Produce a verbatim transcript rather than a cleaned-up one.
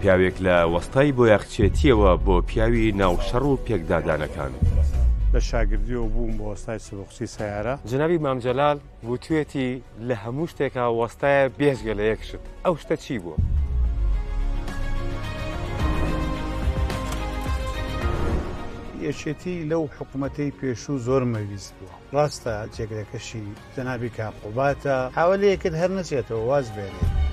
پیاوێک لە وەستای بۆ یەخچێتیەوە بۆ پیاوی ناوشەڕ و پێکدادانەکان. لە شاگردیەوە بووم بۆ وەستای سبەخشی سەیارە. جنابی مامجەلال وتوێتی لە هەموو شتێکا وەستایە بێژگە لە یەکشت. ئەو شتە چی بووە؟ یەکێتی لەو حکوومەتەی پێشوو زۆر مەویست بووە. ڕاستە جێگرەکەشی جەنابی کاقوباتە حاوەلەیەکرد هەر نەچێتەوە واز بێنێت.